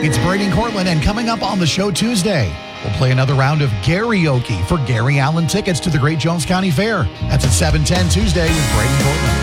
It's Brady and Cortland, and coming up on the show Tuesday, we'll play another round of Garryoke for Gary Allen tickets to the Great Jones County Fair. That's at 7:10 Tuesday with Brady and Cortland.